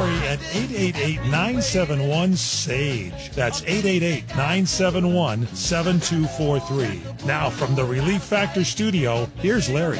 Lori at 888-971-SAGE. That's 888-971-7243. Now from the Relief Factor studio, here's Larry.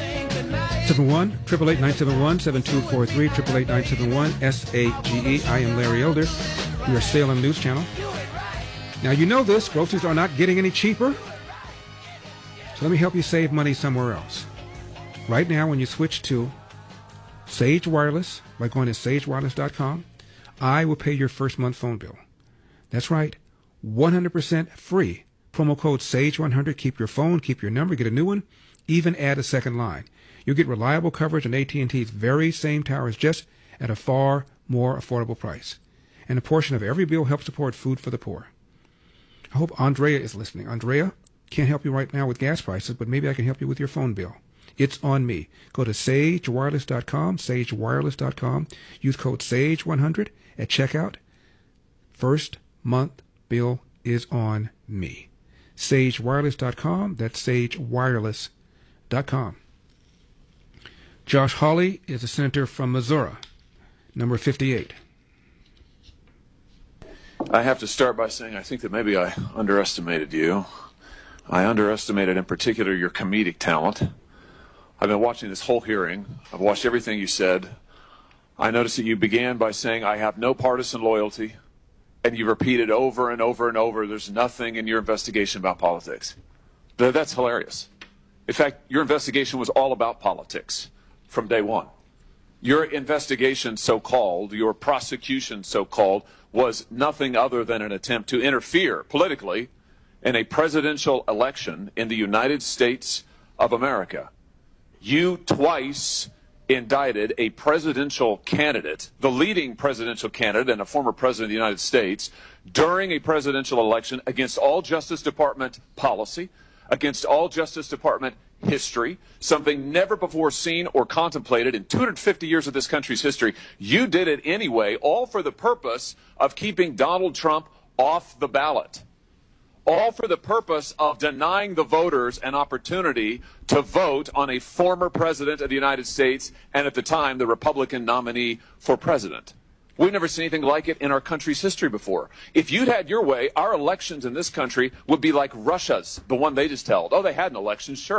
888-971-7243, 888-971-SAGE. I am Larry Elder, your Salem News Channel. Now, you know this, groceries are not getting any cheaper. So let me help you save money somewhere else. Right now, when you switch to Sage Wireless by going to sagewireless.com, I will pay your first month phone bill. That's right, 100% free. Promo code SAGE100. Keep your phone, keep your number, get a new one, even add a second line. You'll get reliable coverage on AT&T's very same towers, just at a far more affordable price. And a portion of every bill helps support food for the poor. I hope Andrea is listening. Andrea, can't help you right now with gas prices, but maybe I can help you with your phone bill. It's on me. Go to sagewireless.com, sagewireless.com. Use code SAGE100 at checkout. First month bill is on me. sagewireless.com. That's sagewireless.com. Josh Hawley is a senator from Missouri, number 58. I have to start by saying I think that maybe I underestimated you. I underestimated in particular your comedic talent. I've been watching this whole hearing. I've watched everything you said. I noticed that you began by saying, I have no partisan loyalty, and you repeated over and over and over, there's nothing in your investigation about politics. That's hilarious. In fact, your investigation was all about politics from day one. Your investigation, so-called, your prosecution, so-called, was nothing other than an attempt to interfere politically in a presidential election in the United States of America. You twice indicted a presidential candidate, the leading presidential candidate and a former president of the United States, during a presidential election against all Justice Department policy, against all Justice Department history, something never before seen or contemplated in 250 years of this country's history. You did it anyway, all for the purpose of keeping Donald Trump off the ballot. All for the purpose of denying the voters an opportunity to vote on a former president of the United States and at the time the Republican nominee for president. We've never seen anything like it in our country's history before. If you'd had your way, our elections in this country would be like Russia's, the one they just held. Oh, they had an election, sure.